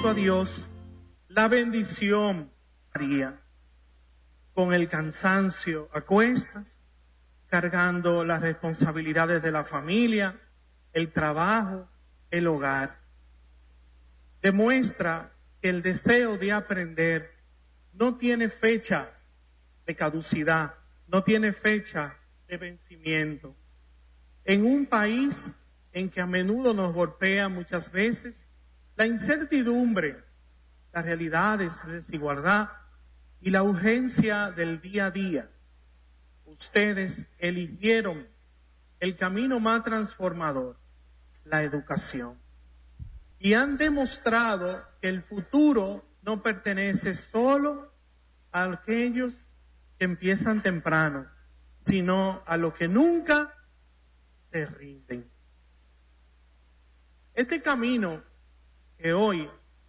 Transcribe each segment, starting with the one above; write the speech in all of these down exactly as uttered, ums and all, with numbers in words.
pidiendo a Dios la bendición, María, con el cansancio a cuestas, cargando las responsabilidades de la familia, el trabajo, el hogar. Demuestra que el deseo de aprender no tiene fecha de caducidad, no tiene fecha de vencimiento. En un país en que a menudo nos golpea muchas veces la incertidumbre, las realidades de desigualdad y la urgencia del día a día, ustedes eligieron el camino más transformador, la educación. Y han demostrado que el futuro no pertenece solo a aquellos que empiezan temprano, sino a los que nunca se rinden. Este camino que hoy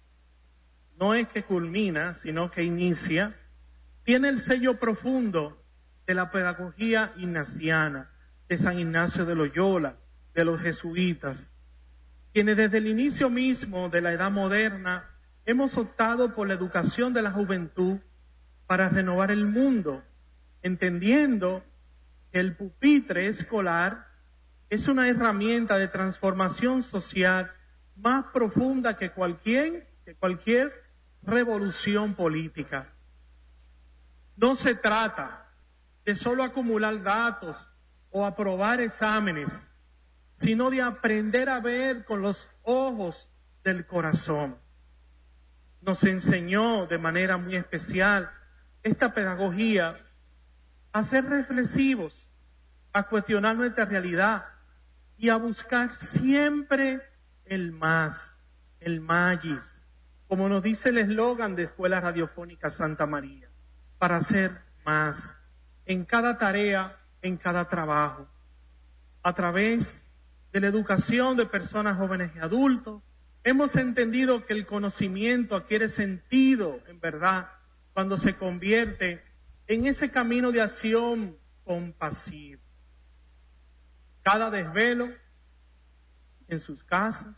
no es que culmina, sino que inicia, tiene el sello profundo de la pedagogía ignaciana, de San Ignacio de Loyola, de los jesuitas, quienes desde el inicio mismo de la edad moderna hemos optado por la educación de la juventud para renovar el mundo, entendiendo que el pupitre escolar es una herramienta de transformación social más profunda que cualquier, que cualquier revolución política. No se trata de solo acumular datos o aprobar exámenes, sino de aprender a ver con los ojos del corazón. Nos enseñó de manera muy especial esta pedagogía a ser reflexivos, a cuestionar nuestra realidad y a buscar siempre el más, el magis, como nos dice el eslogan de Escuela Radiofónica Santa María, para hacer más en cada tarea, en cada trabajo, a través de la educación de personas jóvenes y adultos. Hemos entendido que el conocimiento adquiere sentido, en verdad, cuando se convierte en ese camino de acción compasivo. Cada desvelo en sus casas,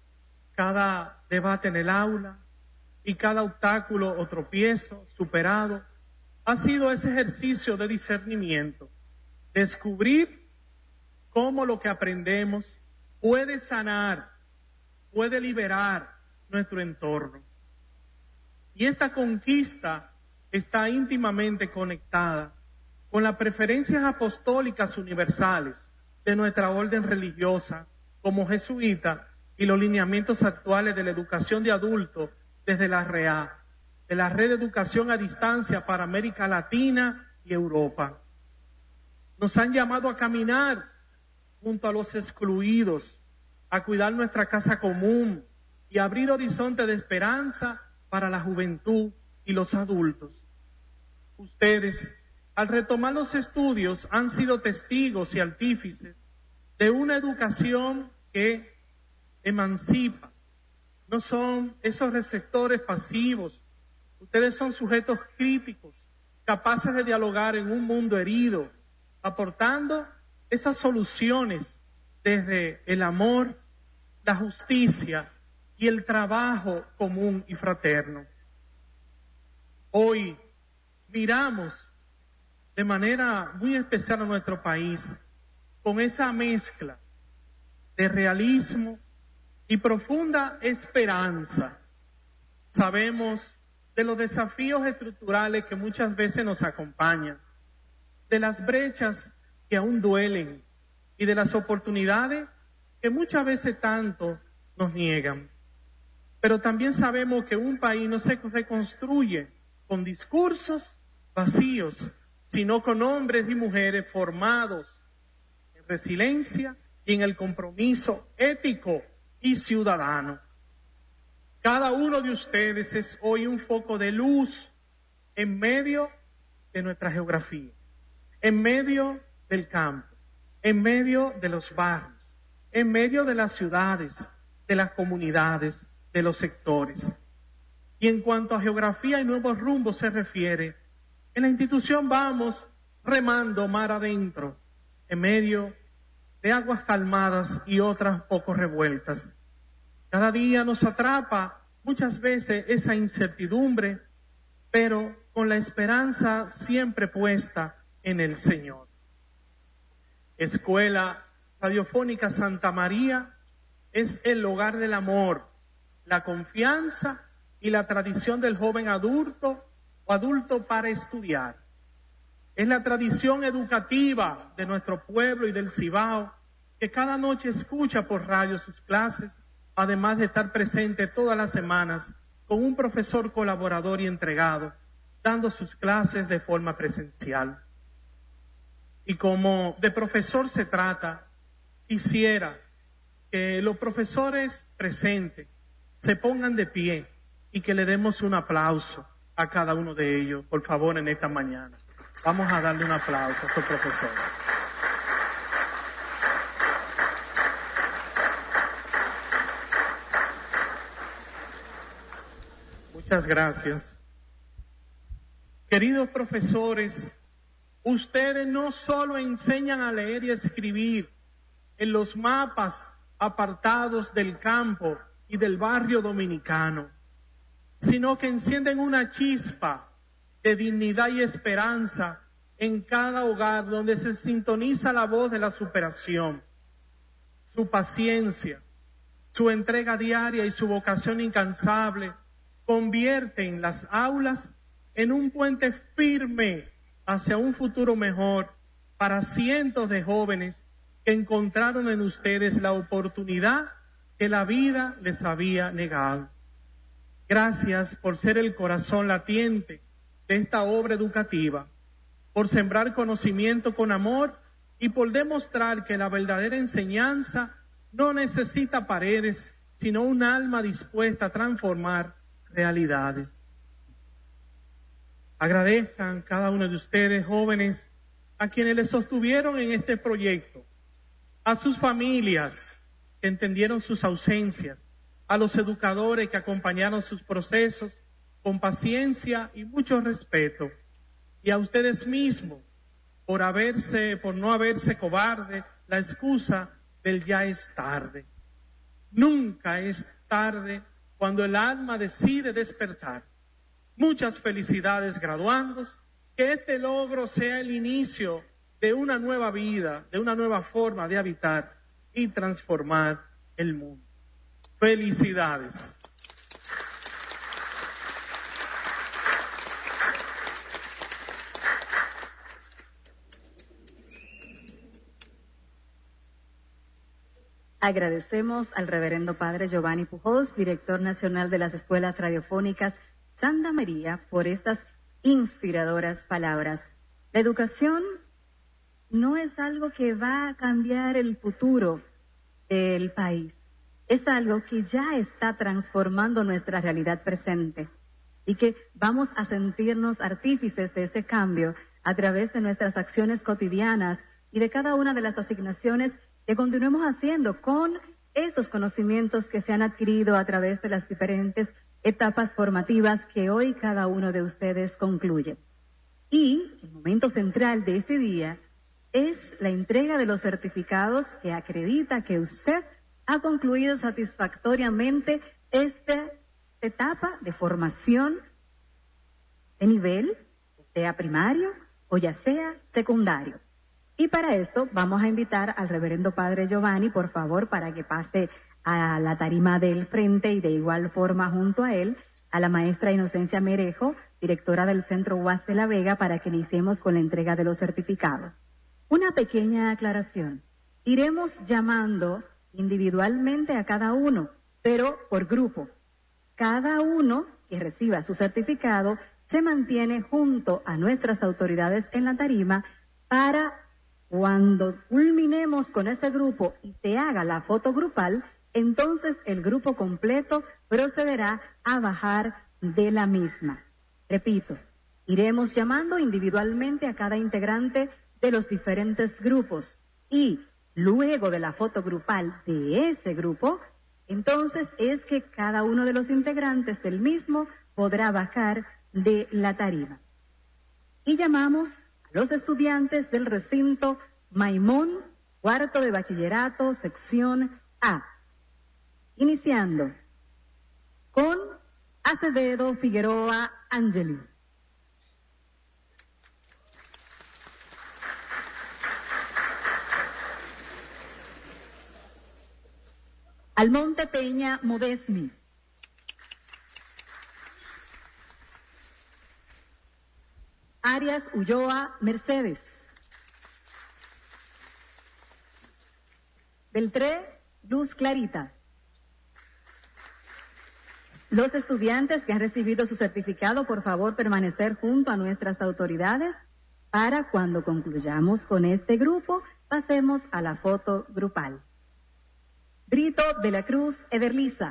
cada debate en el aula y cada obstáculo o tropiezo superado ha sido ese ejercicio de discernimiento, descubrir cómo lo que aprendemos puede sanar, puede liberar nuestro entorno. Y esta conquista está íntimamente conectada con las preferencias apostólicas universales de nuestra orden religiosa como jesuita y los lineamientos actuales de la educación de adultos desde la R E A, de la Red de Educación a Distancia para América Latina y Europa. Nos han llamado a caminar junto a los excluidos, a cuidar nuestra casa común y a abrir horizontes de esperanza para la juventud y los adultos. Ustedes, al retomar los estudios, han sido testigos y artífices de una educación que emancipa. No son esos receptores pasivos. Ustedes son sujetos críticos, capaces de dialogar en un mundo herido, aportando esas soluciones desde el amor, la justicia y el trabajo común y fraterno. Hoy miramos de manera muy especial a nuestro país con esa mezcla de realismo y profunda esperanza. Sabemos de los desafíos estructurales que muchas veces nos acompañan, de las brechas que aún duelen y de las oportunidades que muchas veces tanto nos niegan. Pero también sabemos que un país no se reconstruye con discursos vacíos, sino con hombres y mujeres formados en resiliencia y en el compromiso ético y ciudadano. Cada uno de ustedes es hoy un foco de luz en medio de nuestra geografía, en medio del campo, en medio de los barrios, en medio de las ciudades, de las comunidades, de los sectores. Y en cuanto a geografía y nuevos rumbos se refiere, en la institución vamos remando mar adentro, en medio de aguas calmadas y otras poco revueltas. Cada día nos atrapa muchas veces esa incertidumbre, pero con la esperanza siempre puesta en el Señor. Escuela Radiofónica Santa María es el hogar del amor, la confianza y la tradición del joven adulto o adulto para estudiar. Es la tradición educativa de nuestro pueblo y del Cibao, que cada noche escucha por radio sus clases, además de estar presente todas las semanas con un profesor colaborador y entregado, dando sus clases de forma presencial. Y como de profesor se trata, quisiera que los profesores presentes se pongan de pie y que le demos un aplauso a cada uno de ellos, por favor, en esta mañana. Vamos a darle un aplauso a su profesor. Muchas gracias. Queridos profesores, ustedes no solo enseñan a leer y a escribir en los mapas apartados del campo y del barrio dominicano, sino que encienden una chispa de dignidad y esperanza en cada hogar donde se sintoniza la voz de la superación. Su paciencia, su entrega diaria y su vocación incansable convierten las aulas en un puente firme hacia un futuro mejor para cientos de jóvenes que encontraron en ustedes la oportunidad que la vida les había negado. Gracias por ser el corazón latiente de esta obra educativa, por sembrar conocimiento con amor y por demostrar que la verdadera enseñanza no necesita paredes, sino un alma dispuesta a transformar realidades. Agradezcan cada uno de ustedes, jóvenes, a quienes les sostuvieron en este proyecto, a sus familias que entendieron sus ausencias, a los educadores que acompañaron sus procesos con paciencia y mucho respeto, y a ustedes mismos por haberse, por no haberse cobarde la excusa del ya es tarde. Nunca es tarde cuando el alma decide despertar. Muchas felicidades, graduandos, que este logro sea el inicio de una nueva vida, de una nueva forma de habitar y transformar el mundo. Felicidades. Agradecemos al reverendo padre Giovanni Pujols, director nacional de las escuelas radiofónicas Santa María, por estas inspiradoras palabras. La educación no es algo que va a cambiar el futuro del país, es algo que ya está transformando nuestra realidad presente y que vamos a sentirnos artífices de ese cambio a través de nuestras acciones cotidianas y de cada una de las asignaciones que continuemos haciendo con esos conocimientos que se han adquirido a través de las diferentes etapas formativas que hoy cada uno de ustedes concluye. Y el momento central de este día es la entrega de los certificados que acredita que usted ha concluido satisfactoriamente esta etapa de formación de nivel, sea primario o ya sea secundario. Y para esto vamos a invitar al reverendo padre Giovanni, por favor, para que pase a la tarima del frente y de igual forma junto a él, a la maestra Inocencia Merejo, directora del Centro U A S de La Vega, para que iniciemos con la entrega de los certificados. Una pequeña aclaración. Iremos llamando individualmente a cada uno, pero por grupo. Cada uno que reciba su certificado se mantiene junto a nuestras autoridades en la tarima para cuando culminemos con este grupo y se haga la foto grupal, entonces el grupo completo procederá a bajar de la misma. Repito, iremos llamando individualmente a cada integrante de los diferentes grupos y luego de la foto grupal de ese grupo, entonces es que cada uno de los integrantes del mismo podrá bajar de la tarima. Y llamamos a los estudiantes del recinto Maimón, cuarto de bachillerato, sección A. Iniciando con Acevedo Figueroa Angeli. Almonte Peña Modesmi. Arias Ulloa Mercedes. Beltré Luz Clarita. Los estudiantes que han recibido su certificado, por favor, permanecer junto a nuestras autoridades para cuando concluyamos con este grupo, pasemos a la foto grupal. Brito de la Cruz Everlisa.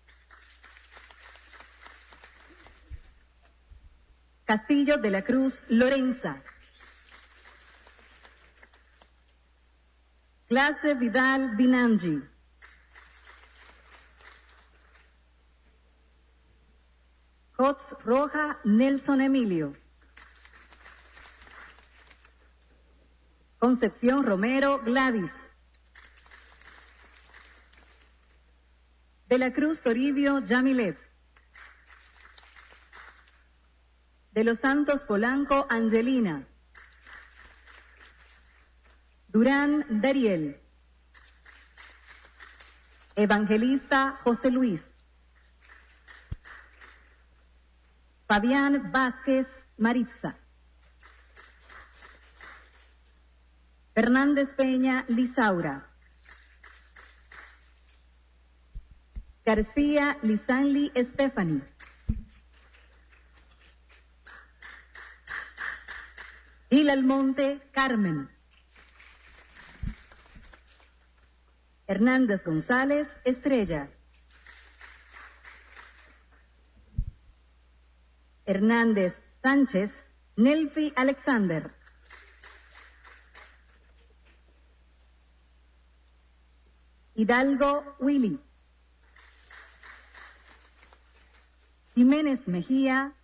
Castillo de la Cruz Lorenza. Clase Vidal Dinangi. Cots Roja Nelson Emilio. Concepción Romero Gladys. De la Cruz Toribio Yamilet. De los Santos Polanco Angelina. Durán Dariel. Evangelista José Luis. Fabián Vázquez Maritza. Fernández Peña Lisaura. García Lisanli Stephanie. Gil Almonte Carmen. Hernández González Estrella. Hernández Sánchez Nelfi Alexander. Hidalgo Willy. Jiménez Mejía